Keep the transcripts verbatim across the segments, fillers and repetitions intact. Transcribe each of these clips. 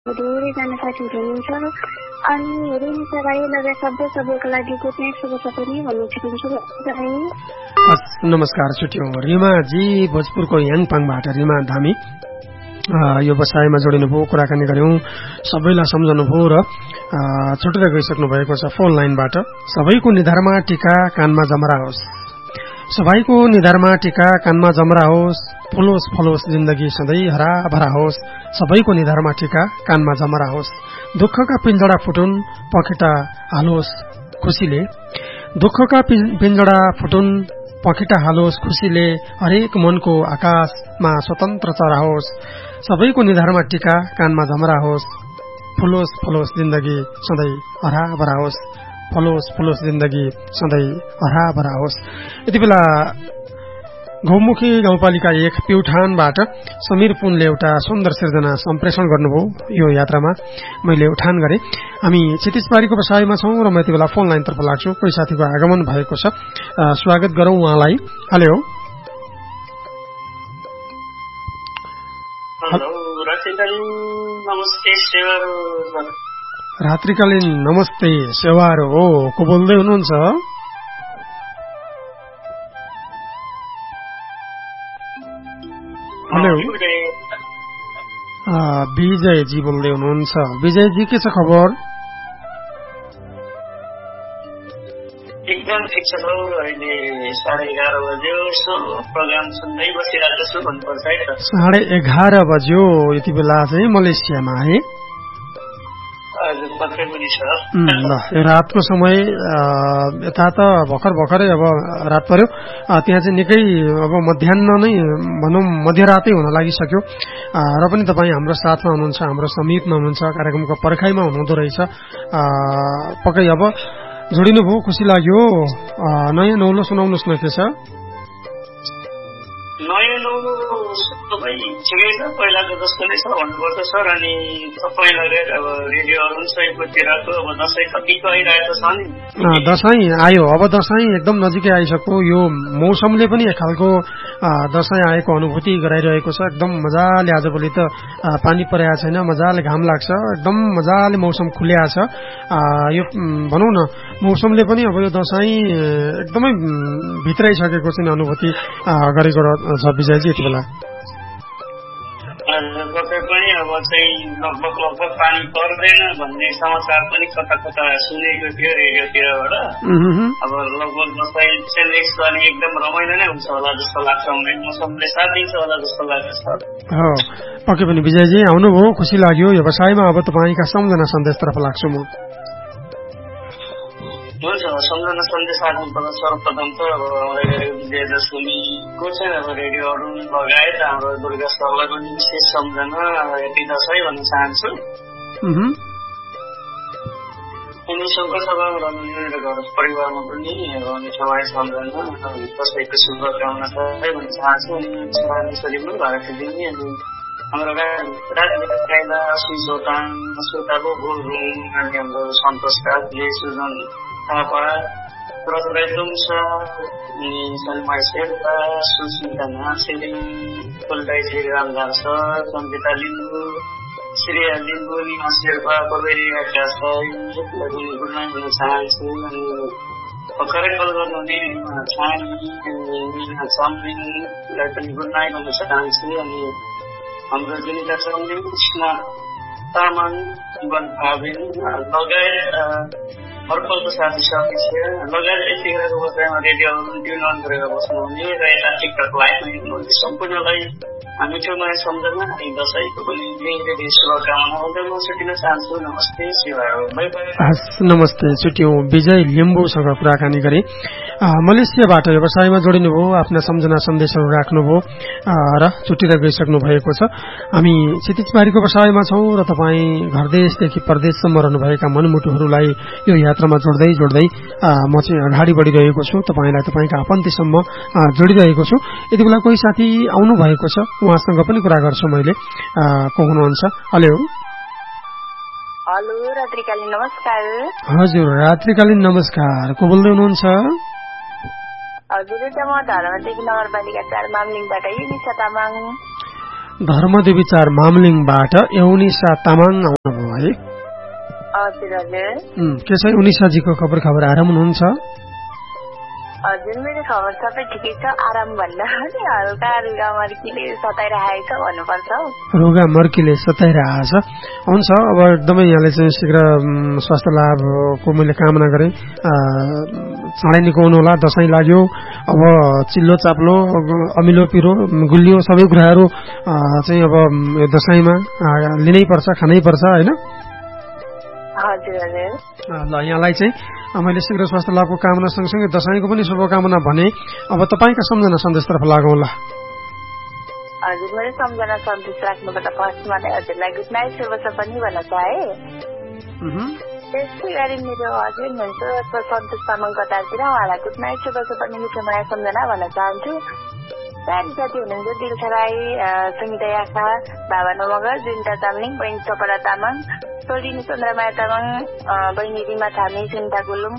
धेरै जना साथीहरू हुनुहुन्छ अनि हेरिने सबै लगायत सबै सबैको लागि कुनै शुभ सपनी भन्नु चाहन्छु। नमस्कार छुट्यौं रिमाजी भोजपुरको याङपाङबाट रिमा धामी यो बसाइमा जोडिनुभयो, कुराकानी गर्यौं, सबैलाई सम्झाउनुभयो र छुटेर गइसक्नु भएको छ फोन लाइनबाट। सबैको निधारमा टीका कानमा जमरा होस्, सबैको निधारमा टीका कानमा जमरा होस्, फुलोस फलोस जिन्दगी सधैँ हरा भरा होस्, सबैको निधारमा टीका कानमा जमरा होस्, दुःखका पिञ्जडा फुटुन् पखेटा हालोस् खुसीले, दुःखका पिञ्जडा फुटुन् पखेटा हालोस् खुसीले, हरेक मनको आकाशमा स्वतन्त्र चरा होस्, सबैको निधारमा टीका कानमा जमरा होस्, फुलोस फलोस जिन्दगी सधैँ हरा भरा होस्, फलोस फलोस जिन्दगी सधैँ हरा भरा होस्। यति बेला घौमुखी गाउँपालिका एक प्युठानबाट समीर पुनले एउटा सुन्दर सिर्जना सम्प्रेषण गर्नुभयो यो यात्रामा मैले उठान गरेँ। हामी क्षितिजबारीको बसाइमा छौं र म यति बेला फोन लाइनतर्फ लाग्छु। कोही साथीको आगमन भएको छ, स्वागत गरौं उहाँलाई। हेलो रात्रिकालीन नमस्ते सेवारो हो, को बोल्दै हुनुहुन्छ? हेलो विजयजी बोल्दै हुनुहुन्छ। विजयजी के छ खबर? एकदम ठिक छ। अहिले साढे एघार बज्यो, प्रोग्राम सुन्दै बसिरहेको छु भन्नुपर्छ है त। साढे एघार बज्यो, यति बेला चाहिँ मलेसियामा है? ल रातको समय यता त भर्खर भर्खरै अब रात पर्यो, त्यहाँ चाहिँ निकै अब मध्याह्न नै भनौँ मध्यरातै हुन लागिसक्यो र पनि तपाईँ हाम्रो साथमा हुनुहुन्छ, हाम्रो समीपमा हुनुहुन्छ, कार्यक्रमको पर्खाइमा हुनुहुँदो रहेछ। पक्कै अब जोडिनुभयो, खुसी लाग्यो। नयाँ नौलो सुनाउनुहोस् न, के छ? नयाँ नौलो सबै ठिकै छ, पहिलाको जस्तो नै छ भन्नुपर्छ सर। अनि तपाईँलाई अब रेडियो सयपतिरको अब दसैँ कतिको आइरहेको छ नि? दसैँ आयो, अब दसैँ एकदम नजिकै आइसक्यो। यो मौसमले पनि एक खालको दसैँ आएको अनुभूति गराइरहेको छ। एकदम मजाले, आजभोलि त पानी परेको छैन, मजाले घाम लाग्छ, एकदम मजाले मौसम खुल्या छ। यो भनौँ न मौसमले पनि अब यो दसैँ एकदमै भित्राइसकेको चाहिँ अनुभूति गरेको छ विजयजी यति बेला। पक्कै पनि अब चाहिँ लगभग लगभग पानी पर्दैन भन्ने समाचार पनि कता कता सुनेको थियो रेडियोतिरबाट। अब लगभग दसैँ चाहिँ नेक्स्ट अनि एकदम रमाइलो नै हुन्छ होला जस्तो लाग्छ, मौसमले साथ दिन्छ होला जस्तो लाग्छ। हो पक्कै पनि विजयजी आउनुभयो, खुसी लाग्यो। व्यवसायमा अब तपाईँका सम्झना सन्देशतर्फ लाग्छु म। हुन्छ, सम्झना सन्देश आउनुपर्दा सर्वप्रथम त अब विजयदशमीको चाहिँ अब रेडियोहरू लगायत हाम्रो दुर्गा सरलाई पनि विशेष सम्झना यति दसैँ भन्न चाहन्छु। अनि शङ्कर सभामा रहनु घर परिवारमा पनि मिठाई सम्झना दसैँको शुभकामना सबै भन्न चाहन्छु। अनि छोरी पनि भएको दिने अनि हाम्रो राजनीतिका सुजोताङ सुताको गुरुङ अनि हाम्रो सन्तोष काजले सुजन थापा प्रसुराई दुम्सा अनि सलमा शेर्पा सुस्मिता नासेली फुलदाई श्रीराम दास सन्जिता लिम्बू श्रेया लिम्बू निमा शेर्पा कबेरिया कासाई गुड नाइट भन्न चाहन्छु। अनि भर्खरै कल गर्नुहुने छानी मिना चामलिङलाई पनि गुड नाइट भन्न चाहन्छु। अनि हाम्रो जुनिता चामलिङ कृष्ण तामाङ जीवन भावेन लगायत अर्पलको साथी सबै छ लगायत यतिखेरको बसाइमा रेडियोहरू ट्युन अन गरेर बस्नुहुने र यता टिकटक लाइभमा हेर्नुहुने सम्पूर्णलाई मिठोमा सम्झना अनि दसैँको पनि धेरै शुभकामना भन्दै म छुटिन चाहन्छु। नमस्ते शिवाय। नमस्ते। छुट्यौं। विजय लिम्बूसँग कुराकानी गरे, मलेसियाबाट व्यवसायमा जोडिनुभयो, आफ्ना सम्झना सन्देशहरू राख्नुभयो र छुटेर गइसक्नु भएको छ। हामी क्षितिजबारीको व्यवसायमा छौं र तपाईँ घर देशदेखि परदेशसम्म रहनुभएका मनमुटुहरूलाई यो यात्रामा जोड्दै जोड्दै म चाहिँ अगाडि बढिरहेको छु, तपाईँलाई तपाईँका आफन्तीसम्म जोडिरहेको छु। यति बेला कोही साथी आउनु भएको छ, उहाँसँग पनि कुरा गर्छु मैले। को हुनुहुन्छ? हेलो हेलो रात्रिकालीन नमस्कार। हजुर रात्रिकालीन नमस्कार, को बोल्दै हुनुहुन्छ? हजुर म धर्मदेवी नगरपालिका चार मामलिङबाट युनिसा तामाङ। धर्मदेवी चार मामलिङबाट युनिसा तामाङ है? हजुर हजुर। के छ उनिसाजीको खबर खबर आराम हुनुहुन्छ? हजुर मेरो खबर सबै ठिकै छ। आराम भन्दा पनि हल्का रुगा मर्कीले सताइरहेको छ भन्नुपर्छ हौ। रुगा मर्कीले सताइरहेको छ। हुन्छ, अब एकदमै यहाँले चाहिँ शीघ्र स्वास्थ्य लाभको मैले कामना गरेँ। चाँडै निकाउनु होला, दसैँ लाग्यो। अब चिल्लो चाप्लो अमिलो पिरो गुलियो सबै कुराहरू चाहिँ अब दसैँमा लिनै पर्छ, खानै पर्छ होइन? हजुर हजुर। ल यहाँलाई चाहिँ मैले शीघ्र स्वास्थ्य लाभको कामना सँगसँगै दसैँको पनि शुभकामना भने। अब तपाईँका सम्झना सन्देशतर्फ लागौँ ल। हजुर मेरो सम्झना सन्देश राख्नुपर्दा फर्स्टमा नै हजुरलाई गुड नाइट शुभ सपनी भन्न चाहे। त्यसै गरी मेरो हजुर हुनुहुन्छ सन्तोष तामाङको दार्जिलिङ उहाँलाई गुड नाइट शुभ सपनी मिठो माया सम्झना भन्न चाहन्छु। साथी साथी हुनुहुन्छ दिलसा राई, सङ्गीता याखा, भावना मगर, जुन्ता तामलिङ, बहिनी चपरा तामाङ, छोरी चन्द्रमाया तामाङ, बहिनी रिमा थामी, सुनिता गुलुङ,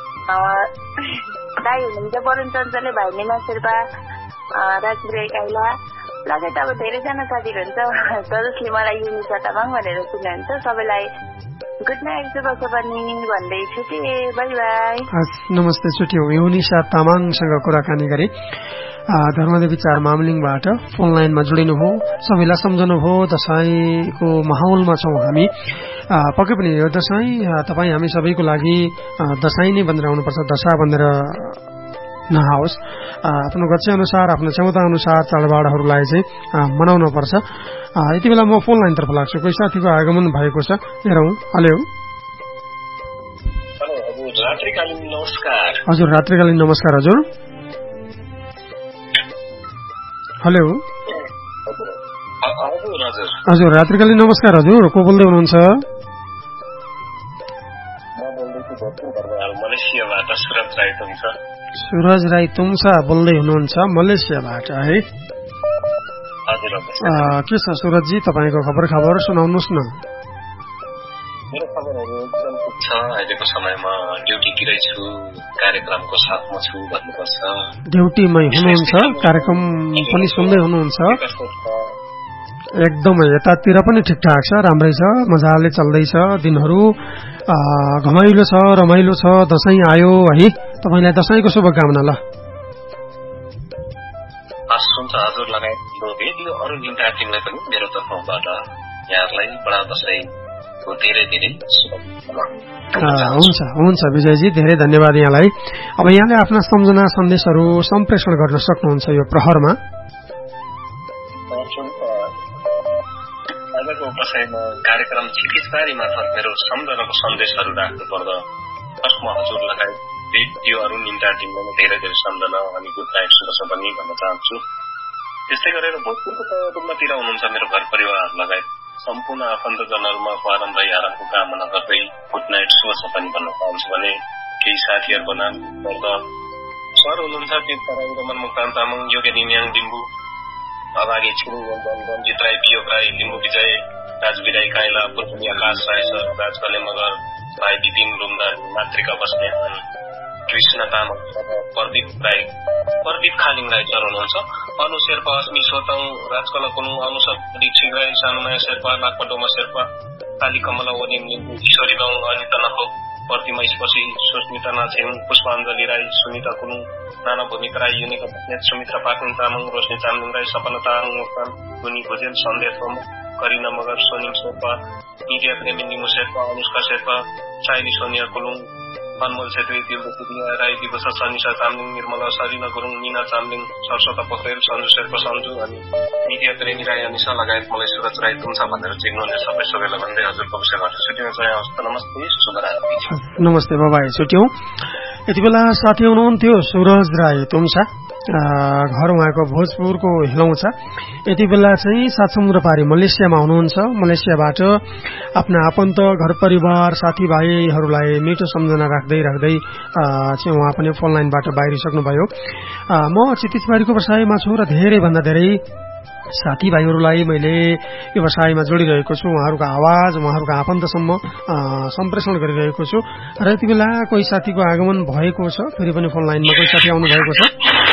दाई हुनुहुन्छ वरुण चञ्चले, भाइ निमा शेर्पा, राजबिराई काइला लगायत अब धेरैजना साथीहरू हुन्छ जसले मलाई युनिसा तामाङ भनेर चिन्नुहुन्छ। सबैलाई गुड नाइट शुभ सपनी भन्दै छुटे। By by. नमस्ते, छुट्यौँ। युनिसा तामाङसँग कुराकानी गरे। धर्मदेवी चार मामलिङबाट फोन लाइनमा जोडिनुभयो, सबैलाई सम्झनुभयो। दसैँको माहौलमा छौँ हामी। पक्कै पनि यो दसैँ तपाईँ हामी सबैको लागि दसैँ नै भनेर आउनुपर्छ, दशा भनेर नआओस्। आफ्नो गच्छे अनुसार आफ्नो क्षमता अनुसार चाडबाडहरूलाई चाहिँ मनाउन पर्छ। यति बेला म फोन लाइनतर्फ लाग्छु, कोही साथीको आगमन भएको छ। हेरौँ। हेलो हजुर, रात्रिकालीन नमस्कार हजुर। हेलो हजुर, रात्रिकालीन नमस्कार हजुर। को बोल्दै हुनुहुन्छ? सुरज राई तुङसा बोल्दै हुनुहुन्छ मलेसियाबाट है? के छ सुरजजी तपाईँको खबर खबर सुनाउनुहोस् न। मेरो खबरहरू एकदम ठिक छ। अहिलेको समयमा ड्युटीतिरै छु, कार्यक्रमको साथमा छु भन्नुपर्छ। ड्युटीमै हुनुहुन्छ, कार्यक्रम पनि सुन्दै हुनुहुन्छ? एकदमै यतातिर पनि ठिकठाक छ, राम्रै छ, मजाले चल्दैछ दिनहरू। घमाइलो छ, रमाइलो छ। दसैँ आयो है, तपाईँलाई दसैँको शुभकामना ल। हुन्छ हजुर लगायत यो रेडियो अरू निम्ता टिमलाई पनि मेरो तर्फबाट यहाँहरूलाई बडा दसैँको धेरै धेरै शुभकामना। हुन्छ हुन्छ विजयजी, धेरै धन्यवाद यहाँलाई। अब यहाँले आफ्ना सम्झना सन्देशहरू सम्प्रेषण गर्न सक्नुहुन्छ यो प्रहरमा। आजको दसैँमा कार्यक्रम छिपिचकारी मार्फत मेरो सम्झनाको सन्देशहरू राख्नु पर्दा फर्स्टमा हजुर लगायत रेडियो अरू निम्ता टिमलाई धेरै धेरै सम्झना अनि गुड नाइट शुभ सपनी भन्न चाहन्छु। त्यस्तै गरेर भोजपुरको तहमा हुनुहुन्छ मेरो घर परिवार लगायत सम्पूर्ण आफन्तजनहरूमा आराम रही आरामको कामना गर्दै गुड नाइट शुभ सपनी भन्न चाहन्छु भने केही साथीहरूको नाम पर्दा सर हुनुहुन्छ तीर्थराई, रमन मुक्तान तामाङ, योगेन इन्याङ लिम्बू, अभागी छिरिङ रञ्जित राई, पियोग राई, लिम्बू विजय, राजबिराई काइला, पुर्खुनी आकाश राई सर, राजकले मगर, भाइ विपिन रुम्दा, मातृका बस्ने, कृष्ण तामाङ, प्रदीप राई, प्रदीप खालिङ राई सर हुनुहुन्छ, अनु शेर्पा, अस्मी सोताङ, राजकला कुलुङ, अनुसर दीक्षित राई, सानुमाया शेर्पा, नागपडोमा शेर्पा, काली कमला ओनिम लिम्बू, ईश्वरी गाउँ, अनिता नखो, प्रतिमा स्पर्शी, सुस्मिता नाछेङ, पुष्पाञ्जली राई, सुनिता कुलुङ, नाना भूमिका राई, युनिका बस्नेत, सुमित्रा पाटुङ तामाङ, रोशनी चामलिङ राई, सपना तामाङ मुक्तान, गुनी भुजेल, सन्देश प्रमुख, करिना मगर, सोनिम शेर्पा, नित्या प्रेमी निमु शेर्पा, अनुष्का शेर्पा, साइली सोनिया कुलुङ, अनमोल छेत्री, दिलबहादुर राई, दिवसा सनिसा चामलिङ, निर्मला सरिना गुरुङ, मिना चामलिङ, सरस्वता पोखरेल, सन्जु शेर्पा सन्जु अनि नित्या प्रेमी राई अनिसा लगायत मलाई सुरज राई तुङसा भनेर चिन्नुहुने सबै सबैलाई भन्दै हजुरको विषय गर्छु। छुट्यौँ चाहिँ अवस्था। नमस्ते, शुभरात्रि। नमस्ते बाबा, छुट्यौँ। यति बेला साथी हुनुहुन्थ्यो सुरज राई तुङसा, घर उहाँको भोजपुरको हिलौँ छ। यति बेला चाहिँ सात समुद्र पारी मलेसियामा हुनुहुन्छ। मलेसियाबाट आफ्ना आफन्त घर परिवार साथीभाइहरूलाई मिठो सम्झना राख्दै राख्दै चाहिँ उहाँ पनि फोन लाइनबाट बाहिरिसक्नुभयो। म क्षितिजबारीको बसाइमा छु र धेरैभन्दा धेरै साथीभाइहरूलाई मैले यो बसाइमा जोडिरहेको छु। उहाँहरूको आवाज उहाँहरूको आफन्तसम्म सम्प्रेषण गरिरहेको छु र यति बेला कोही साथीको आगमन भएको छ। फेरि पनि फोन लाइनमा कोही साथी आउनु भएको छ,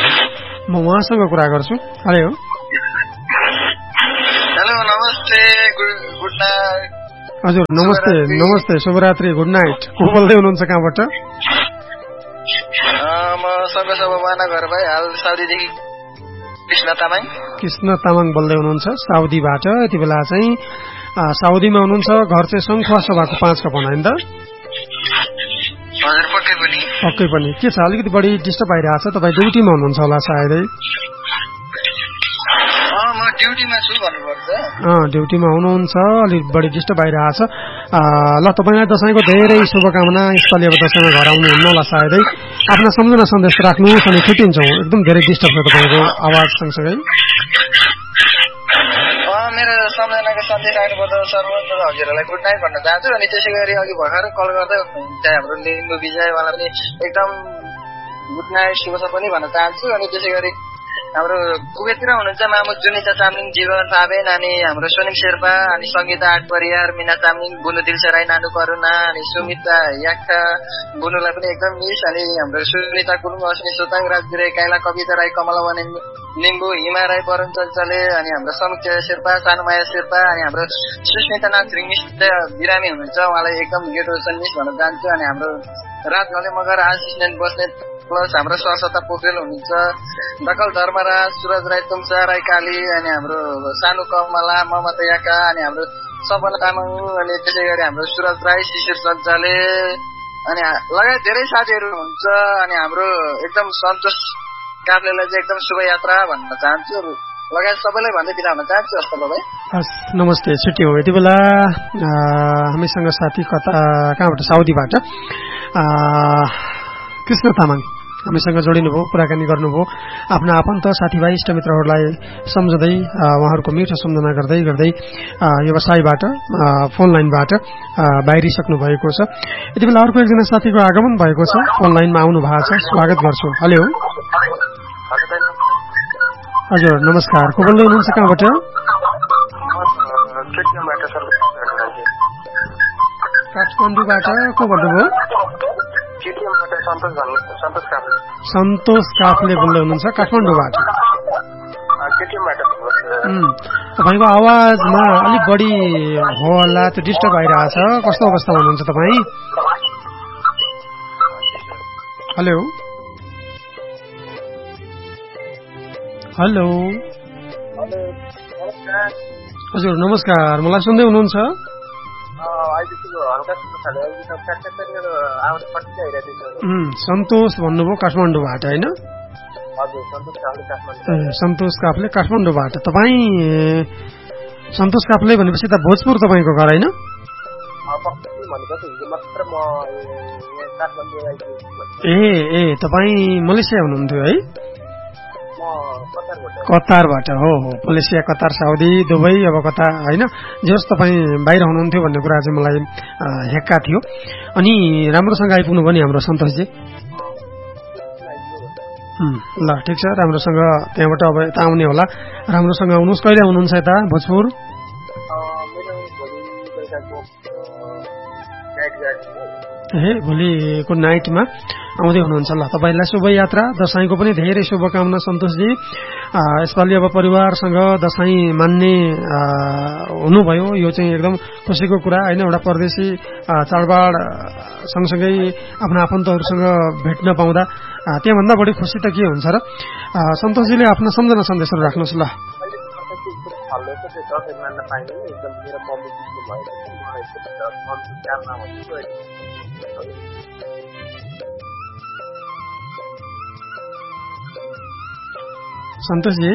म उहाँसँग कुरा गर्छु। हेलो हेलो नमस्ते, गुड नाइट हजुर नमस्ते नमस्ते शुभरात्रि गुड नाइट को बोल्दै हुनुहुन्छ कहाँबाट म सङ्घ सभा महानगर भाइ हाल साउदीदेखि कृष्ण तामाङ कृष्ण तामाङ बोल्दै हुनुहुन्छ साउदीबाट यति बेला चाहिँ साउदीमा हुनुहुन्छ घर चाहिँ सङ्खुवा सभाको पाँच कपन होइन त हजुर पक्कै पनि पक्कै पनि के छ अलिकति बढी डिस्टर्ब भइरहेको छ तपाईँ ड्युटीमा हुनुहुन्छ होला सायदै म ड्युटीमा छु भन्नुपर्छ ड्युटीमा हुनुहुन्छ अलिक बढी डिस्टर्ब भइरहेको छ ल तपाईँलाई दसैँको धेरै शुभकामना यसपालि अब दसैँमा घर आउनुहुन्न होला सायदै आफ्ना सम्झना सन्देश राख्नुहोस् अनि छुट्टिन्छौँ एकदम धेरै डिस्टर्ब छ तपाईँको आवाज सँगसँगै मेरो सम्झनाको सन्देश राख्नुपर्दा सर्वप्रथम हजुरहरूलाई गुड नाइट भन्न चाहन्छु अनि त्यसै गरी अघि भर्खर कल गर्दै हाम्रो लिम्बू विजयवाला पनि एकदम गुड नाइट शुभ सपनी भन्न चाहन्छु अनि त्यसै गरी हाम्रो कुवेततिर हुनुहुन्छ मामुद जुनिता चामलिङ जीवन पाबेन अनि हाम्रो सोनिम शेर्पा अनि सङ्गीता आठ परियार मिना चामलिङ बुनु दिलसा राई नानु करुणा अनि सुमिता याक्का बुनुलाई पनि एकदम मिस अनि हाम्रो सुनिता कुलुङ अश्विनी सोताङ राजगिरे काइला कविता राई कमला वने लिम्बू हिमा राई वरुण चञ्चले अनि हाम्रो समीक्षा शेर्पा सानुमाया शेर्पा अनि हाम्रो सुस्मिता नाथ रिङ बिरामी हुनुहुन्छ उहाँलाई एकदम गेट रोशन मिस भन्न चाहन्छु अनि हाम्रो राज घले मगर आशिष नैन बस्ने प्लस हाम्रो स्वच्छता पोखरेल हुनुहुन्छ दकल धर्मराज सुरज राई तुमसा राई काली अनि हाम्रो सानु कमला ममता याका अनि हाम्रो सपना तामाङ अनि त्यसै गरी हाम्रो सुरज राई शिशिर चञ्चले अनि लगायत धेरै साथीहरू हुनुहुन्छ अनि हाम्रो एकदम सन्तोष काफ्लेलाई चाहिँ एकदम शुभयात्रा भन्न चाहन्छु लगायत सबैलाई भन्दै बिदा हुन चाहन्छु हस् तपाईँ हस् नमस्ते छुट्टी हो यति बेला हामीसँग साथी कता कहाँबाट साउदीबाट कृष्ण तामाङ हामीसँग जोडिनुभयो कुराकानी गर्नुभयो आफ्ना आफन्त साथीभाइ इष्टमित्रहरूलाई सम्झँदै उहाँहरूको मिठो सम्झना गर्दै गर्दै व्यवसायबाट फोन लाइनबाट बाहिरिसक्नु भएको छ यति बेला अर्को एकजना साथीको आगमन भएको छ फोन लाइनमा आउनु भएको छ स्वागत गर्छु हेलो हजुर नमस्कार को बोल्दै हुनुहुन्छ कहाँबाट काठमाडौँबाट को भन्नुभयो सन्तोष काफले बोल्दै हुनुहुन्छ काठमाडौँबाट तपाईँको आवाजमा अलिक बढी हो होला त्यो डिस्टर्ब भइरहेछ कस्तो अवस्थामा हुनुहुन्छ तपाईँ हेलो हेलो हजुर नमस्कार मलाई सुन्दै हुनुहुन्छ सन्तोष भन्नुभयो काठमाडौँबाट होइन सन्तोष काफले काठमाडौँबाट तपाईँ सन्तोष काफले भनेपछि त भोजपुर तपाईँको घर होइन ए ए तपाईँ मलेसिया हुनुहुन्थ्यो है कतारबाट हो हो मलेसिया कतार साउदी दुबई अब कता होइन जे होस् तपाईँ बाहिर हुनुहुन्थ्यो भन्ने कुरा चाहिँ मलाई हेक्का थियो अनि राम्रोसँग आइपुग्नु भयो नि हाम्रो सन्तोषजी ल ठिक छ राम्रोसँग त्यहाँबाट अब यता आउने होला राम्रोसँग आउनुहोस् कहिले आउनुहुन्छ यता भोजपुर ए भोलिको नाइटमा आउँदै हुनुहुन्छ ल तपाईँलाई शुभयात्रा दसैँको पनि धेरै शुभकामना सन्तोषजी यसपालि अब परिवारसँग दसैँ मान्ने हुनुभयो यो चाहिँ एकदम खुसीको कुरा होइन एउटा परदेशी चाडबाड सँगसँगै आफ्ना आफन्तहरूसँग भेट्न पाउँदा त्यहाँभन्दा बढी खुसी त के हुन्छ र सन्तोषजीले आफ्ना सम्झना सन्देशहरू राख्नुहोस् ल सन्तोषजी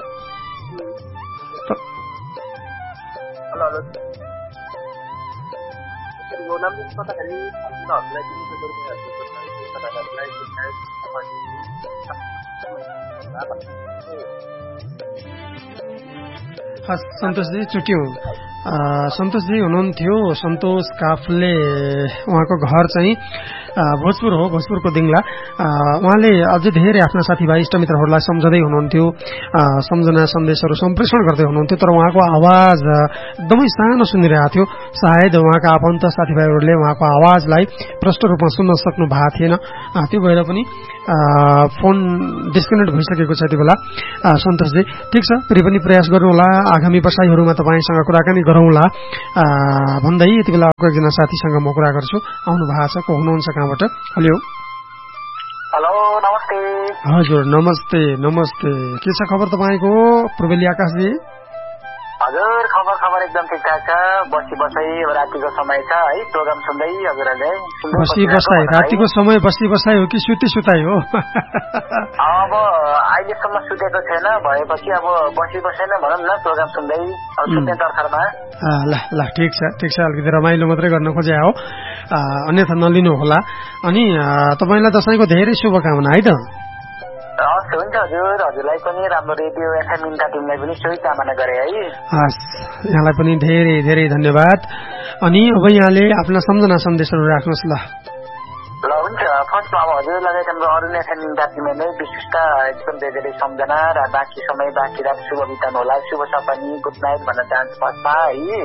सन्तोषजी छुट्टी हो सन्तोषजी हुनुहुन्थ्यो सन्तोष काफले उहाँको घर चाहिँ भोजपुर हो भोजपुरको दिङला उहाँले अझै धेरै आफ्ना साथीभाइ इष्टमित्रहरूलाई सम्झँदै हुनुहुन्थ्यो सम्झना सन्देशहरू सम्प्रेषण गर्दै हुनुहुन्थ्यो तर उहाँको आवाज एकदमै सानो सुनिरहेको थियो सायद उहाँका आफन्त साथीभाइहरूले उहाँको आवाजलाई प्रष्ट रूपमा सुन्न सक्नु भएको थिएन त्यो भएर पनि फोन डिस्कनेक्ट भइसकेको छ यति बेला सन्तोषजी ठिक छ फेरि पनि प्रयास गर्नुहोला आगामी बसाइहरूमा तपाईँसँग कुराकानी गरौँला भन्दै यति बेला अर्को एकजना साथीसँग म कुरा गर्छु। आउनु भएको छ, को हुनुहुन्छ, कहाँबाट? हेलो हेलो नमस्ते। हजुर नमस्ते नमस्ते। के छ खबर तपाईँको प्रवेली आकाशजी? हजुर खबर खबर एकदम ठिकठाक छ। बसी बसाइ अब रातिको समय छ है, प्रोग्राम सुन्दै हजुरहरूले बसी बसाइ रातिको समय बसी बसाइ हो कि सुती सुताइ हो? अब अहिलेसम्म सुतेको छैन, भएपछि अब बसी बसाइ नै भनौँ न, प्रोग्राम सुन्दै अब सुत्ने तर्खरमा। ल ल ठिक छ ठिक छ, अलिकति रमाइलो मात्रै गर्न खोजे हो, अन्यथा नलिनु होला। अनि तपाईँलाई दसैँको धेरै शुभकामना है त। हस् हुन्छ हजुर, हजुरलाई पनि राम्रो रेडियो एफएम इन्टा टिमलाई पनि सोही कामना गरे है। हस्, यहाँलाई पनि धेरै धेरै धन्यवाद। अनि अब यहाँले आफ्ना सम्झना सन्देशहरू राख्नुहोस् ल। ल हुन्छ, फर्स्टमा अब हजुर लगायत हाम्रो अरू एफएम इन्टा टिमलाई नै विशिष्ट एकदम धेरै धेरै सम्झना र बाँकी समय बाँकी रात शुभ बिताउनु होला, शुभ सपनी, गुड नाइट भन्न चाहन्छु फर्स्टमा है।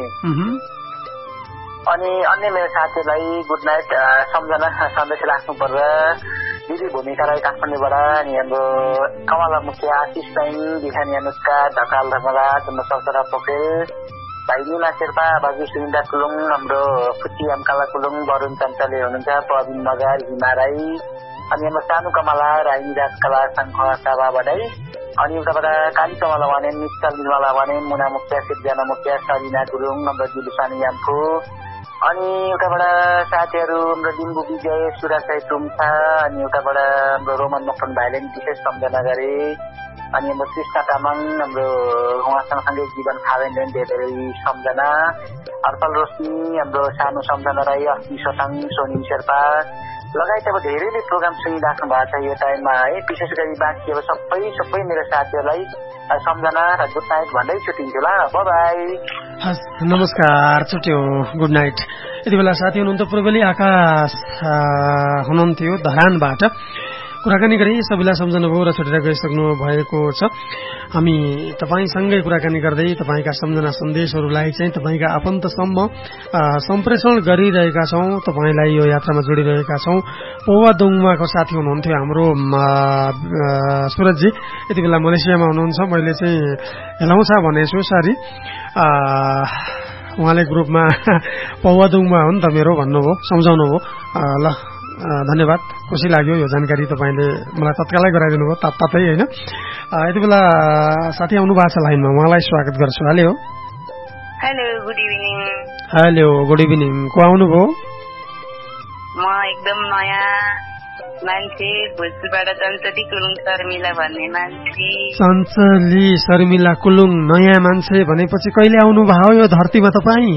अनि अन्य मेरो साथीहरूलाई गुड नाइट सम्झना सन्देश राख्नु पर्छ। दिदी भूमिका राई काठमाडौँबाट, अनि हाम्रो कमला मुखिया, आशिष साइङ, बिहानी अनुष्का, ढकाल धर्मराज, हाम्रो ससरा पोखेल, भाइ निमा शेर्पा, भागी सुनिन्दा कुलुङ, हाम्रो फुची अम्काला कुलुङ, वरुण चञ्चले हुनुहुन्छ, प्रवीण मगर, हिमा राई, अनि हाम्रो सानो कमला राई, निराज कला सङ्घ सभाबाट, अनि उताबाट काली कमला वानेन, निश्चल निर्मला वानेन, मुना मुखिया, सिर्जना मुखिया, सरिना गुरुङ, हाम्रो दिलुसानी याम्फू, अनि उताबाट साथीहरू हाम्रो लिम्बू विजय, सुरासाई टुम्छा, अनि उताबाट हाम्रो रोमन मोक्टन भाइले विशेष सम्झना गरे, अनि हाम्रो कृष्ण तामाङ, हाम्रो उहाँसँगसँगै जीवन खावेन धेरै धेरै सम्झना, अर्पल रोशनी, हाम्रो सानो सम्झना राई, अस्ति सोसाङ, सोनी शेर्पा लगायत अब धेरैले प्रोग्राम सुनिराख्नु भएको छ यो टाइममा है। विशेष गरी बाँकी अब सबै सबै मेरो साथीहरूलाई सम्झना र गुड नाइट भन्दै छुट्टिन्छु ल, बाई। हस् नमस्कार, छुट्यो, गुड नाइट। यति बेला साथी हुनुहुन्थ्यो प्रवेली आकाश हुनुहुन्थ्यो धरानबाट। कुराकानी गरी सबैलाई सम्झनुभयो र छुटेर गइसक्नु भएको छ। हामी तपाईँसँगै कुराकानी गर्दै तपाईँका सम्झना सन्देशहरूलाई चाहिँ तपाईँका आफन्तसम्म सम्प्रेषण गरिरहेका छौँ, तपाईँलाई यो यात्रामा जोडिरहेका छौँ। पौवादोङमाको साथी हुनुहुन्थ्यो हाम्रो सुरजजी, यति बेला मलेसियामा हुनुहुन्छ। मैले चाहिँ हेलाउँछ भनेछु, सरी, उहाँले ग्रुपमा पौवादोङमा हो नि त मेरो भन्नुभयो, सम्झाउनु भयो। ल धन्यवाद, खुसी लाग्यो यो जानकारी तपाईँले मलाई तत्कालै गराइदिनु भयो तात्तातै होइन। यति बेला साथी आउनु भएको छ लाइनमा, उहाँलाई स्वागत गर्छु। Hello hello good evening. Hello good evening, को आउनुभयो? म एकदम नयाँ मान्छे, भोजपुरबाट चञ्चली कुलुङ शर्मिला भन्ने मान्छे। चञ्चली शर्मिला कुलुङ, नयाँ मान्छे भनेपछि कहिले आउनुभयो यो धरतीमा तपाईँ?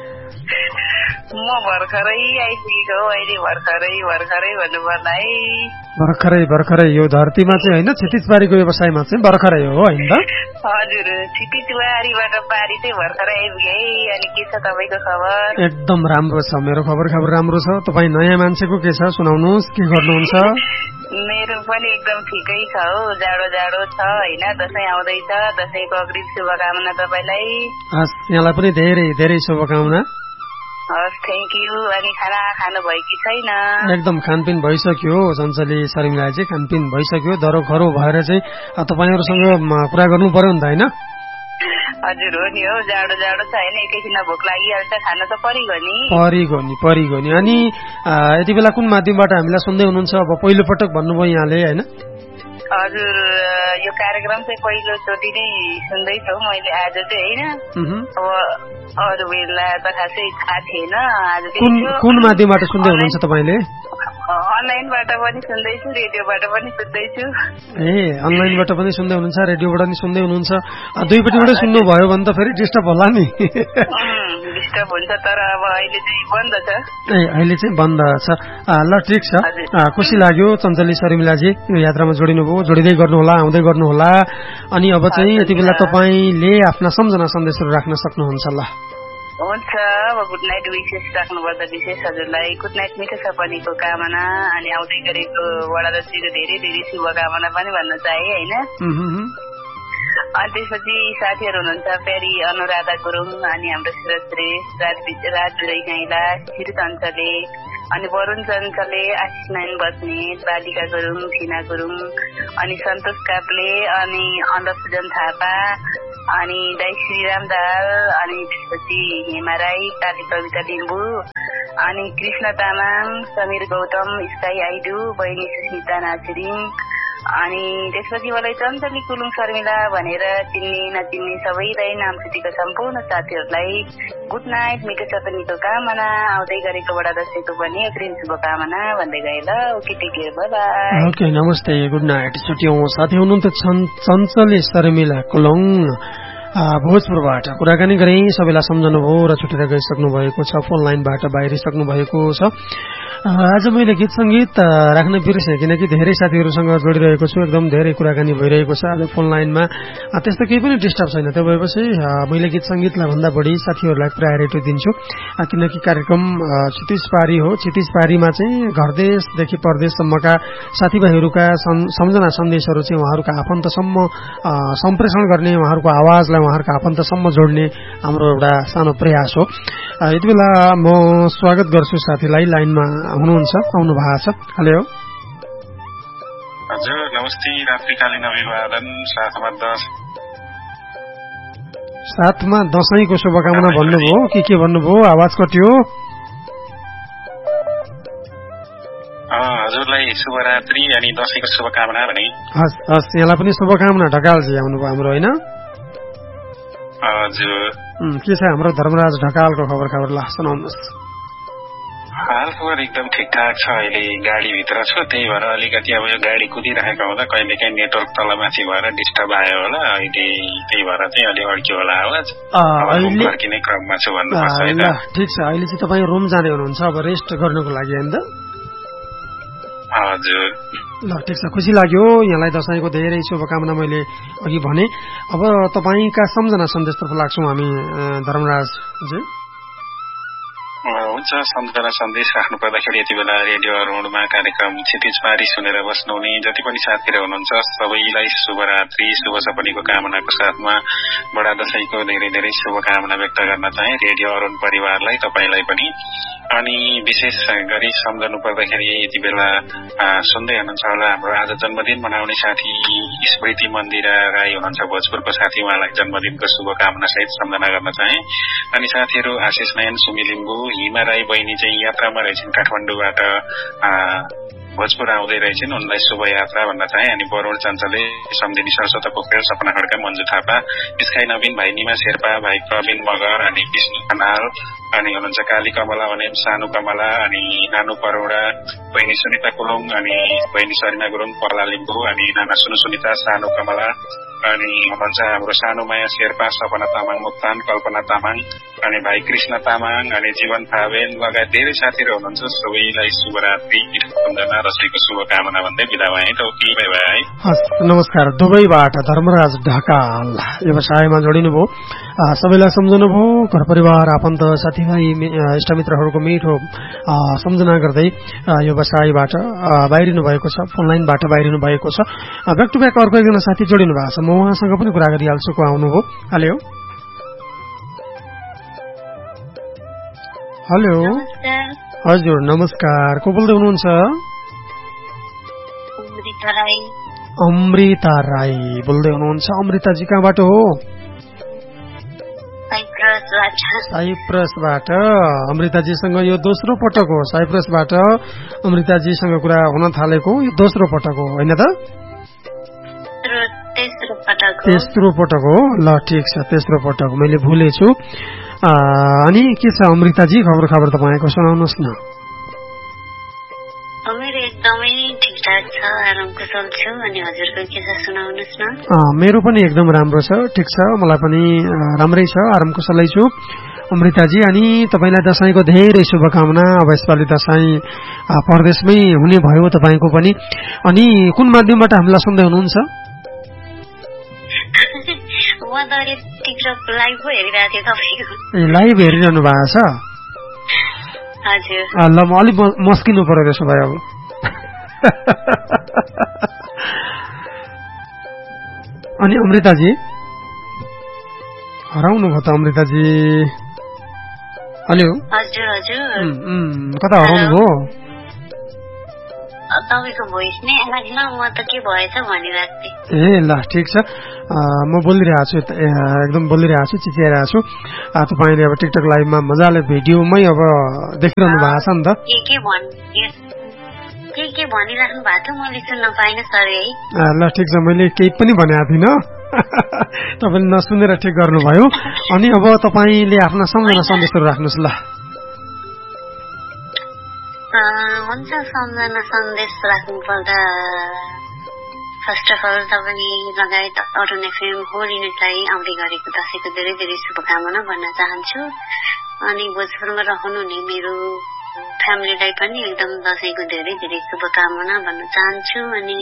म भर्खरै आइपुगेको हो, अहिले भर्खरै भर्खरै भन्नुपर्दा है। भर्खरै भर्खरै यो धरतीमा चाहिँ होइन, क्षितिजबारीको व्यवसायमा चाहिँ भर्खरै हो होइन त? हजुर, क्षितिजबारीबाट पारी चाहिँ भर्खरै आइपुगे है। अनि के छ तपाईँको खबर? एकदम राम्रो छ, मेरो खबर खबर राम्रो छ। तपाईँ नयाँ मान्छेको के छ सुनाउनुहोस्, के गर्नुहुन्छ? मेरो पनि एकदम ठिकै छ हो, जाडो जाडो छ होइन, दसैँ आउँदैछ, दसैँको अग्रिम शुभकामना तपाईँलाई। हस्, यहाँलाई पनि धेरै धेरै शुभकामना। हस्, थ्याङ्क यू। अनि खाना खानु भयो कि छैन? एकदम खानपिन भइसक्यो चञ्चली शर्मिला चाहिँ, खानपिन भइसक्यो। दरो खरो भएर चाहिँ तपाईँहरूसँग कुरा गर्नु पर्यो नि त होइन? हजुर हो नि हो, जाडो जाडो छ होइन, एकैछिन भोक लागिहाल्छ, खान त परिगयो नि परिगयो नि परिगयो नि। अनि यति बेला कुन माध्यमबाट हामीलाई सुन्दै हुनुहुन्छ? अब पहिलो पटक भन्नुभयो यहाँले होइन? हजुर, यो कार्यक्रम चाहिँ पहिलोचोटि नै सुन्दैछु मैले आज चाहिँ होइन। अब अरू बेला त खासै थाहा थिएन। आज कुन माध्यमबाट सुन्दै हुनुहुन्छ तपाईँले? अनलाइनबाट पनि सुन्दैछु, रेडियोबाट पनि सुन्दैछु। ए अनलाइनबाट पनि सुन्दै हुनुहुन्छ, रेडियोबाट पनि सुन्दै हुनुहुन्छ, दुईपट्टिबाटै सुन्नुभयो भने त फेरि डिस्टर्ब होला नि। डिस्टर्ब हुन्छ, तर अब अहिले चाहिँ बन्द छ। ए अहिले चाहिँ बन्द छ, ल ठिक छ। खुसी लाग्यो चञ्चली शर्मिलाजी, यो यात्रामा जोडिनुभयो, जोडिँदै गर्नुहोला, आउँदै गर्नुहोला। अनि अब चाहिँ यति बेला तपाईँले आफ्ना सम्झना सन्देशहरू राख्न सक्नुहुन्छ ल। हुन्छ, अब गुड नाइट विशेष राख्नुपर्दा विशेष हजुरलाई गुड नाइट, मिठो सपनीको कामना, अनि आउँदै गरेको वडादशीको धेरै धेरै शुभकामना पनि भन्न चाहे होइन। अनि त्यसपछि साथीहरू हुनुहुन्छ प्यारी अनुराधा गुरुङ, अनि हाम्रो सुरज श्रेष्ठ, राज विजय गाइला, शिर चञ्चले, अनि वरुण चञ्चले, आशिष नारायण बस्नेत, बालिका गुरुङ, सिना गुरुङ, अनि सन्तोष काप्ले, अनि अन्दर सुजन थापा, अनि दाई श्रीराम दाल, अनि त्यसपछि हेमा राई, ताली कविता लिम्बू, अनि कृष्ण तामाङ, समीर गौतम, स्काई आइडु, बहिनी सुस्मिता नाचुरिङ, अनि त्यसपछि मलाई चञ्चली कुलुङ शर्मिला भनेर चिन्ने नचिन्ने सबैलाई नाम छुटीको सम्पूर्ण साथीहरूलाई गुड नाइट, मिठो चतनीको कामना, आउँदै गरेको बडा दशैंको पनि अग्रिम शुभकामना भन्दै गए ल। Okay take care, bye bye. Okay नमस्ते, गुड नाइट। छुट्यौं साथी हुनुहुन्छ चञ्चली शर्मिला कुलुङ भोजपुरबाट कुराकानी गरे, सबैलाई सम्झनुभयो र छुटेर गइसक्नु भएको छ, फोन लाइनबाट बाहिरिसक्नु भएको छ। आज मैले गीत संगीत राख्न बिर्सेँ किनकि धेरै साथीहरूसँग जोडिरहेको छु, एकदम धेरै कुराकानी भइरहेको छ। आज फोन लाइनमा त्यस्तो केही पनि डिस्टर्ब छैन, त्यो भएपछि मैले गीत संगीतलाई भन्दा बढी साथीहरूलाई प्रायोरिटी दिन्छु किनकि कार्यक्रम क्षितिज पारी हो। क्षितिज पारीमा चाहिँ घरदेशदेखि परदेशसम्मका साथीभाइहरूका सम्झना सन्देशहरू चाहिँ उहाँहरूका आफन्तसम्म सम्प्रेषण गर्ने, उहाँहरूको आवाजलाई उहाँहरूका आफन्तसम्म जोड्ने हाम्रो एउटा सानो प्रयास हो। यति बेला म स्वागत गर्छु साथीलाई, लाइनमा हुनुहुन्छ, आउनु भएको छ। हेलो हजुर, नमस्ते। रात्रिकालीन अभिवादन, साथमा दस साथमा दशैंको शुभकामना भन्नुभयो के के भन्नुभयो? आवाज कट्यो। हजुरलाई शुभरात्रि अनि दशैंको शुभकामना भने। हस् हस्, यहाँलाई पनि शुभकामना। ढकालजी आउनुभयो हाम्रो, होइन? हजुर। के छ हाम्रो धर्मराज ढकालको खबर खबर ला सुनाउनुहोस्। हाल खबर एकदम ठिकठाक छ। अहिले गाडीभित्र छु, त्यही भएर अलिकति अब यो गाडी कुदिरहेको हुँदा कहिले काहीँ नेटवर्क तलमाथि भएर डिस्टर्ब आयो होला, अहिले त्यही भएर चाहिँ अलि अड्क्यो होला आवाज। फर्किने क्रममा छु भन्नुपर्छ है त। ठिक छ, अहिले चाहिँ तपाईँ रुम जाँदै हुनुहुन्छ अब रेस्ट गर्नको लागि, होइन त? हजुर। ल ठिक छ, खुसी लाग्यो। यहाँलाई दशैंको धेरै शुभकामना मैले अघि भने। अब तपाईँका सम्झना सन्देशतर्फ लाग्छौँ हामी धर्मराजजी। हुन्छ, सम्झना सन्देश राख्नु पर्दाखेरि यति बेला रेडियो अरुणमा कार्यक्रम क्षितिज पारी सुनेर बस्नुहुने जति पनि साथीहरू हुनुहुन्छ सबैलाई शुभरात्रि, शुभ सपनीको कामनाको साथमा बडा दशैंको धेरै धेरै शुभकामना व्यक्त गर्न चाहे रेडियो अरुण परिवारलाई, तपाईँलाई पनि। अनि विशेष गरी सम्झनु पर्दाखेरि यति बेला सुन्दै हुनुहुन्छ होला हाम्रो आज जन्मदिन मनाउने साथी स्मृति मन्दिरा राई हुनुहुन्छ, भोजपुरको साथी, उहाँलाई जन्मदिनको शुभकामना सहित सम्झना गर्न चाहे। अनि साथीहरू आशिष नयन, सुमी लिम्बू, हिमा राई बहिनी चाहिँ यात्रामा रहेछन् काठमाडौँबाट भोजपुर आउँदै रहेछन्, उनलाई शुभ यात्रा भन्न चाहे। अनि वरुण चञ्चले, सम्धिनी सरस्वती पोखरेल, सपना खड्का, मन्जु थापा, स्काई नवीन, भाइ निमा शेर्पा, भाइ प्रवीण मगर, अनि विष्णु खनाल, अनि हुनुहुन्छ काली कमला भने सानु कमला, अनि नानु परोडा, बहिनी सुनिता कुलुङ, अनि बहिनी सरिमा गुरुङ, पर्ला लिम्बू, अनि नाना सुनु सुनिता, सानु कमला, अनि हुनुहुन्छ हाम्रो सानु माया शेर्पा, सपना तामाङ, मुक्तान, कल्पना तामाङ, अनि भाइ कृष्ण तामाङ, अनि जीवन थावेन लगायत धेरै साथीहरू हुनुहुन्छ। सबैलाई शुभरात्रि, सम्झना दशैंको शुभकामना भन्दै बिदा भए त ओके, बाइ बाइ। हस्, नमस्कार। दुबईबाट धर्मराज ढकाल व्यवसायमा जोडिनुभयो, सबैलाई सम्झनुभयो, घर परिवार आफन्त साथीभाइ इष्टमित्रहरूको मिठो सम्झना गर्दै व्यवसायबाट बाहिरिनु भएको छ, फोन लाइनबाट बाहिरिनु भएको छ। ब्याक टु ब्याक अर्को एकजना साथी जोडिनु भएको छ, म उहाँसँग पनि कुरा गरिहाल्छु। को आउनुभयो? हेलो हेलो हजुर, नमस्कार। को बोल्दै हुनुहुन्छ? अमृता राई बोल्दै हुनुहुन्छ। अमृताजी कहाँबाट हो? साइप्रसबाट। अमृताजीसँग यो दोस्रो पटक हो, साइप्रसबाट अमृताजीसँग कुरा हुन थालेको यो दोस्रो पटक हो, होइन त? तेस्रो पटक हो। ल ठिक छ, तेस्रो पटक, मैले भुलेछु। अनि के छ अमृताजी, खबर खबर तपाईँको सुनाउनुहोस् न। मेरो एकदमै ठिकठाक छ, आराम कुशल छु। अनि हजुरको के छ सुनाउनुहोस् न। मेरो पनि एकदम राम्रो छ, ठिक छ, मलाई पनि राम्रै छ, आराम कुशलै छु अमृताजी। अनि तपाईँलाई दशैंको धेरै शुभकामना। अब यसपालि दशैं परदेशमै हुने भयो तपाईँको पनि। अनि कुन माध्यमबाट हामीलाई सुन्दै हुनुहुन्छ? लाइभ हेरिरहनु भएको छ? ल म अलिक मस्किनु पर्यो त्यसो भए। अब अनि अमृताजी हराउनु भयो त अमृताजी। हेलो, हजुर हजुर, कता हराउनु भयो? तपाईँको भोइस नै आएन म त के भएछ भनिरहेको थिएँ। ए ल ठिक छ म बोलिरहेको छु एकदम बोलिरहेको छु चिच्याइरहेको छु तपाईँले अब टिकटक लाइभमा मजाले भिडियोमै अब देखिरहनु भएको छ नि त के के भन् के के भनिराख्नु भएको थियो मैले सुन्न पाइनँ सरी है। ल ठिक छ मैले केही पनि भनेको थिइनँ तपाईँले नसुनेर ठिक गर्नुभयो। अनि अब तपाईँले आफ्ना सम्झना सन्देशहरू राख्नुहोस् ल। हुन्छ सम्झना सन्देश राख्नु पर्दा फर्स्ट अफ अल तपाईँ लगायत अरुण एफएम होल युनिटलाई आउँदै गरेको दसैँको धेरै धेरै शुभकामना भन्न चाहन्छु। अनि भोजपुरमा रहनुहुने मेरो फ्यामिलीलाई पनि एकदम दसैँको धेरै धेरै शुभकामना भन्न चाहन्छु। अनि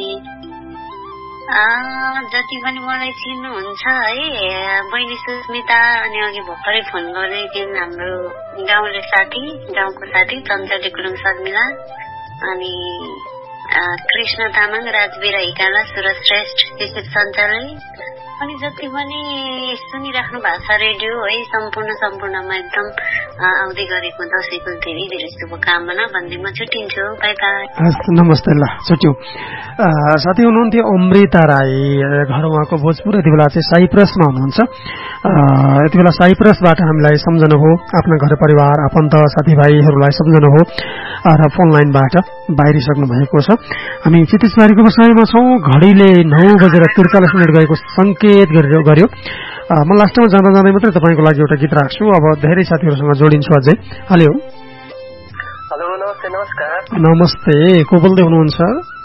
जति पनि मलाई चिन्नुहुन्छ है बहिनी सुस्मिता अनि अघि भर्खरै फोन गर्दै थिइन् हाम्रो गाउँले साथी गाउँको साथी चञ्चली गुरुङ शर्मिला अनि कृष्ण तामाङ राजवीर हिकाला सुरज श्रेष्ठ शिशिर सञ्चालय अनि जति पनि सुनिराख्नु भएको छ रेडियो है सम्पूर्ण सम्पूर्णमा एकदम आउँदै गरेको दसैँको धेरै धेरै शुभकामना भन्दै म छुट्टिन्छु। By by. नमस्ते ल छुट्यौँ। साथी हुनुहुन्थ्यो अमृता राई घर उहाँको भोजपुर यति बेला चाहिँ साइप्रसमा हुनुहुन्छ। यति बेला साइप्रसबाट हामीलाई सम्झनुभयो आफ्ना घर परिवार आफन्त साथीभाइहरूलाई सम्झनुभयो र फोन लाइनबाट बाहिरिसक्नु भएको छ। हामी चितिसबारीको बसाइमा छौँ। घडीले नौ बजेर त्रिचालिस मिनट गएको सङ्केत गर्यो। म लास्टमा जाँदा जाँदै मात्रै तपाईँको लागि एउटा गीत राख्छु। अब धेरै साथीहरूसँग जोडिन्छु अझै। हेलो हेलो नमस्ते नमस्कार। नमस्ते को बोल्दै हुनुहुन्छ?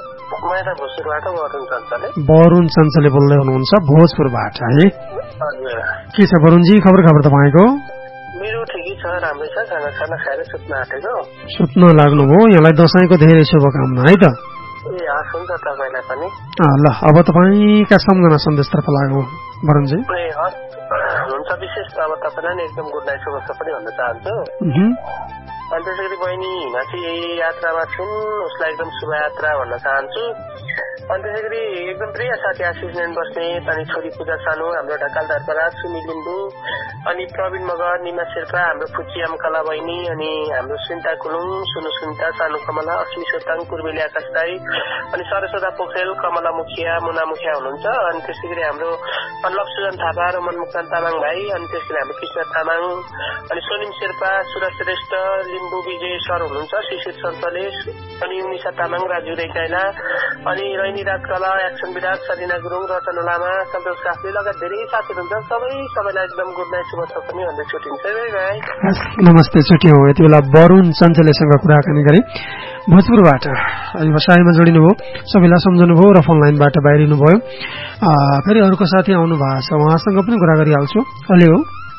वरुण चञ्चले बोल्दै हुनुहुन्छ भोजपुरबाट है। के छ वरुणजी खबर खबर तपाईँको? मेरो ठिकै छ राम्रै छ। खाना खाना खाएर सुत्न आँटेको। सुत्न लाग्नुभयो। यहाँलाई दसैँको धेरै शुभकामना है त। ए हस् हुन्छ तपाईँलाई पनि। ल अब तपाईँका सम्झना सन्देशतर्फ लागौँ वरुणजी। ए हस् हुन्छ। विशेष अब तपाईँलाई नै एकदम गुड नाइट शुभेच्छा पनि भन्न चाहन्छु। अनि त्यसै गरी बहिनी हिना चाहिँ यही यात्रामा छिन् उसलाई एकदम शुभयात्रा भन्न चाहन्छु। अनि त्यसै गरी एकदम प्रिय साथी आशिष नयन बस्नेत अनि छोरी पूजा सानु हाम्रो ढकाल धर्पराज सुमी लिम्बू अनि प्रवीण मगर निमा शेर्पा हाम्रो फुची आमकला बहिनी अनि हाम्रो सुनिता कुलुङ सुनु सुनिता सानु कमला अस्मी सोताङ पूर्वेली आकाश राई अनि सरस्वता पोखरेल कमला मुखिया मुना मुखिया हुनुहुन्छ। अनि त्यसै गरी हाम्रो लक्ष्मण थापा र मनमुक्तान तामाङ भाइ अनि त्यसै गरी हाम्रो कृष्ण तामाङ अनि सोनिम शेर्पा सुरज श्रेष्ठ लिम्बू विजय सर हुनुहुन्छ शिशिर सञ्चले अनि निशा तामाङ राजु रेकाइला अनि रैनी राजकला एक्सन विराज सलिना गुरुङ रचना लामा सन्तोष काफ्ले लगायत धेरै साथीहरू हुन्छ। सबै सबैलाई एकदम गुड नाइट शुभेच्छा पनि भन्दै छुट्टिन्छ। नमस्ते छुट्यौँ। यति बेला वरुण चञ्चलेसँग कुराकानी गरे भोजपुरबाट व्यवसायमा जोडिनुभयो सबैलाई सम्झनुभयो र फोन लाइनबाट बाहिरिनुभयो। फेरि अर्को साथी आउनु भएको छ उहाँसँग पनि कुरा गरिहाल्छु। हेलो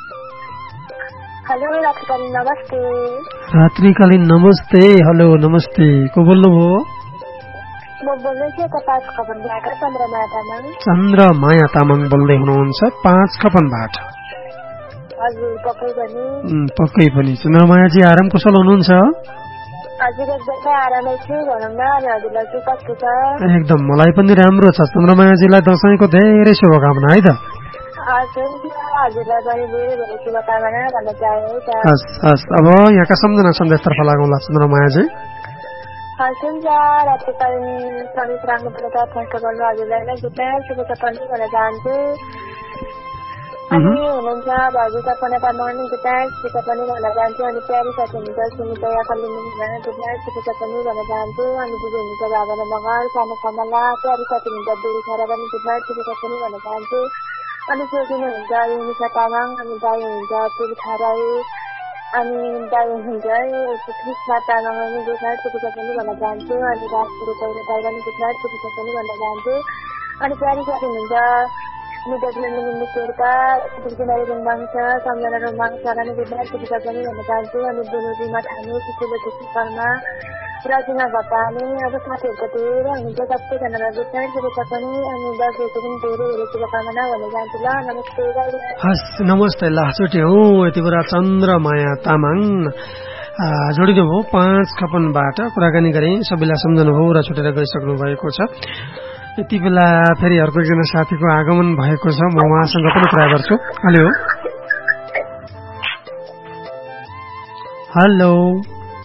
हेलो रात्रिकालीन नमस्ते। रात्रिकालीन नमस्ते। हेलो नमस्ते को बोल्नुभयो? म बोल्दैछु यता पाँच खपनबाट चन्द्रमाया तामाङ। चन्द्रमाया तामाङ बोल्दै हुनुहुन्छ पाँच खपनबाट। हजुर पक्कै पनि। पक्कै पनि। चन्द्रमायाजी आराम कुशल हुनुहुन्छ? हजुर एकदमै आरामै छु भनौँ न। अनि हजुरलाई चाहिँ कस्तो छ? एकदम मलाई पनि राम्रो छ। चन्द्रमायाजीलाई दसैँको धेरै शुभकामना है त। हजुरलाई पनि धेरै धेरै शुभकामना भन्न चाहेको। हस् हस् अब यहाँका सम्झना सन्देशतर्फ लागौँला चन्द्रमायाजी। हस् हुन्छ। रात्रिकालीन सन्देश राख्नु पर्दा फर्स्ट अफ अल हजुरलाई नै गुड नाइट शुभेच्छा पनि भन्न चाहन्छु। अनि हुनुहुन्छ भाउजू सपना तामाङ गुड नाइट शुभेच्छा पनि भन्न चाहन्छु। अनि प्यारी साथी हुनुहुन्छ सुनिता याखल्ली गुड नाइट शुभेच्छा पनि भन्न चाहन्छु। अनि दिदी हुनुहुन्छ भावना मगर सानो कमला प्यारी साथी हुनुहुन्छ बेरी खरा पनि गुड नाइट शुभेच्छा पनि भन्न चाहन्छु। अनि सोचिनु हुन्छ युनिसा तामाङ अनि दाई हुन्छ पुर्खा राई अनि दाई हुनुहुन्छ कृष्ण तामाङ पनि गुड नाइट शुभेच्छा पनि भन्न चाहन्छु। अनि राजपुर पहिरो दाई पनि गुड नाइट शुभेच्छा पनि भन्न चाहन्छु। अनि प्यारी साथी हुनुहुन्छ निम्बु शेर्पा कुमारी रुङमाङ छ सम्झना रुङमाङ छ अनि गुड नाइट शुभेच्छा पनि भन्न चाहन्छु। अनि दुलुजीमा ठाने सुशीलवती शर्मा रचना भट्टानी अब साथीहरूको धेरै हुनुहुन्छ सबैजनालाई गुड नाइट शुभेच्छा पनि। अनि दसैँको पनि धेरै धेरै शुभकामना भन्न चाहन्छु। ल नमस्ते। हस् नमस्ते। ल छुट्यौँ। यति बेला चन्द्रमाया तामाङ जोडिनुभयो पाँच खपनबाट कुराकानी गरे सबैलाई सम्झनुभयो र छुटेर गइसक्नु भएको छ। यति बेला फेरि अर्को एकजना साथीको आगमन भएको छ म उहाँसँग पनि कुरा गर्छु। हेलो हेलो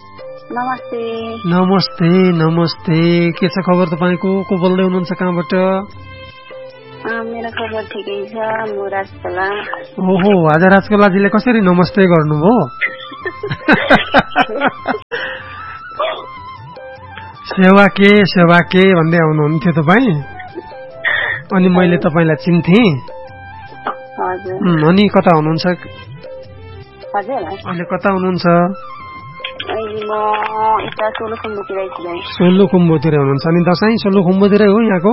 नमस्ते नमस्ते नमस्ते के छ खबर तपाईँको? को बोल्दै हुनुहुन्छ कहाँबाट? मेरो खबर ठिकै छ, म राजकला। ओहो, आज राजकलाजीले कसरी नमस्ते गर्नुभयो? सेवा के सेवा के भन्दै आउनुहुन्थ्यो तपाईँ, अनि मैले तपाईँलाई चिन्थेँ। अनि कता हुनुहुन्छ अहिले? कता हुनुहुन्छ? सोलुखुम्बुतिर हुनुहुन्छ। अनि दसैँ सोलुखुम्बुतिरै हो यहाँको?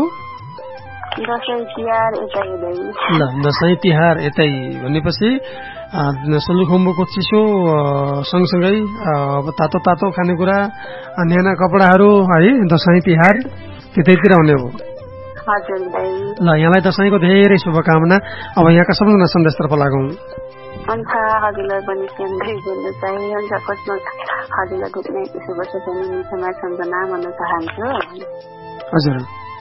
ल, दसैँ तिहार यतै भनेपछि सोलुखुम्बुको चिसो सँगसँगै अब तातो तातो खानेकुरा, न्याना कपडाहरू है, दसैँ तिहार त्यतैतिर हुने हो। ल, यहाँलाई दसैँको धेरै शुभकामना। अब यहाँका सबैजना सन्देशतर्फ लागौँ। हुन्छ, हजुरलाई पनि केन्द्रै बोल्न चाहिँ हुन्छ। फर्स्टमा हजुरलाई गुड्ने शुभ सपनी मिठोमा सम्झना भन्न चाहन्छु। हजुर,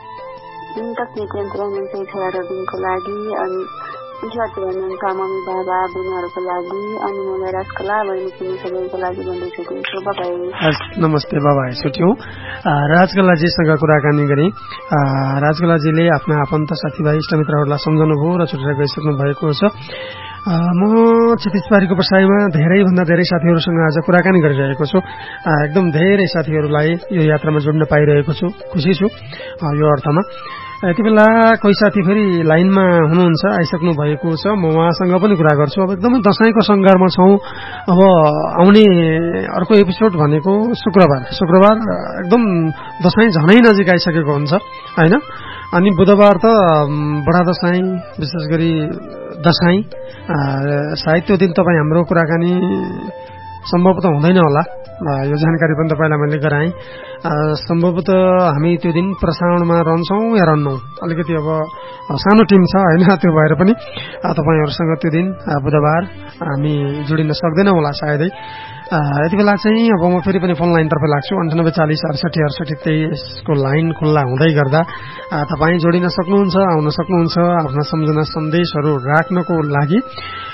तकनिक हुनुहुन्छ रविनको लागि, अनि ईश्वरतिर हुनुहुन्छ मम्मी बाबा बुनुहरूको लागि, अनि मलाई राजकला बहिनी पनि सबैको लागि भन्दै छुट्याउँछु। बाबाई। नमस्ते, बाबाई छुट्यौँ। राजकलाजीसँग कुराकानी गरेँ। राजकलाजीले आफ्ना आफन्त साथीभाइ इष्टमित्रहरूलाई सम्झाउनुभयो र छुटेर गइसक्नु भएको छ। म क्षतिजबारीको बसाइमा धेरैभन्दा धेरै साथीहरूसँग आज कुराकानी गरिरहेको छु। एकदम धेरै साथीहरूलाई यो यात्रामा जोड्न पाइरहेको छु, खुसी छु यो अर्थमा। यति बेला कोही साथी फेरि लाइनमा हुनुहुन्छ, आइसक्नु भएको छ। म उहाँसँग पनि कुरा गर्छु। अब एकदमै दसैँको सङ्घारमा छौँ। अब आउने अर्को एपिसोड भनेको शुक्रबार शुक्रबार एकदम दसैँ झनै नजिक आइसकेको हुन्छ होइन। अनि बुधबार त बडा दसैँ, विशेष गरी दसैँ। सायद त्यो दिन तपाईँ हाम्रो कुराकानी सम्भवतः हुँदैन होला, यो जानकारी पनि तपाईँलाई मैले गराएँ। सम्भवतः हामी त्यो दिन प्रसारणमा रहन्छौँ या रहन्नौँ, अलिकति अब सानो टिम छ होइन। त्यो भएर पनि तपाईँहरूसँग त्यो दिन बुधबार हामी जोडिन सक्दैनौँ होला सायदै। यति बेला चाहिँ अब म फेरि पनि फोन लाइनतर्फ लाग्छु। अन्ठानब्बे चालिस अडसठी अडसठी तेइसको लाइन खुल्ला हुँदै गर्दा तपाईँ जोडिन सक्नुहुन्छ, आउन सक्नुहुन्छ आफ्ना सम्झना सन्देशहरू राख्नको लागि।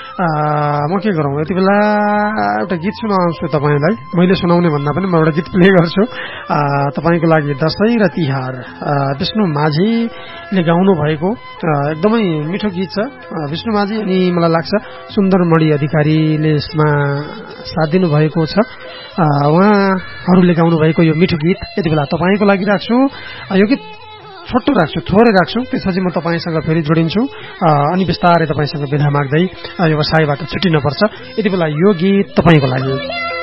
म के गरौँ, यति बेला एउटा गीत सुनाउँछु तपाईँलाई। मैले सुनाउने भन्दा पनि म एउटा गीत प्ले गर्छु तपाईँको लागि। दसैँ र तिहार, विष्णु माझीले गाउनु भएको एकदमै मिठो गीत छ। विष्णु माझी अनि मलाई लाग्छ सुन्दरमणि अधिकारीले यसमा साथ दिनुभएको छ। उहाँहरूले गाउनु भएको यो मिठो गीत यति बेला तपाईँको लागि राख्छु। यो गीत छोटो राख्छु, थोरै राख्छु, त्यसपछि म तपाईँसँग फेरि जोडिन्छु। अनि बिस्तारै तपाईँसँग बिदा माग्दै व्यवसायबाट छुटिनुपर्छ। यति बेला यो गीत तपाईँको लागि।